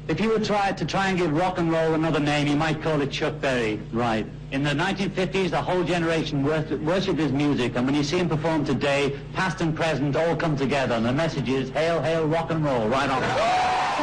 If you were to try and give rock and roll another name, you might call it Chuck Berry. Right. In the 1950s, the whole generation worshipped his music, and when you see him perform today, past and present all come together, and the message is, hail, hail, rock and roll, right on.